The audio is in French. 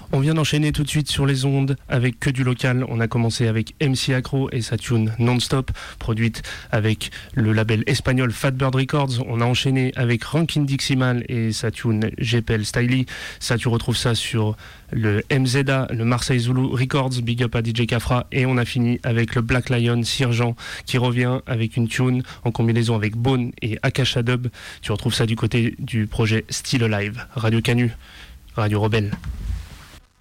On vient d'enchaîner tout de suite sur les ondes avec que du local. On a commencé avec MC Acro et sa tune Non-Stop, produite avec le label espagnol Fatbird Records. On a enchaîné avec Rankin Diximal et sa tune GPL Styly. Ça, tu retrouves ça sur le MZA, le Marseille Zulu Records, big up à DJ Kafra. Et on a fini avec le Black Lion Sirjan qui revient avec une tune en combinaison avec Bone et Akasha Dub. Tu retrouves ça du côté du projet Still Alive. Radio Canu, Radio Rebelle.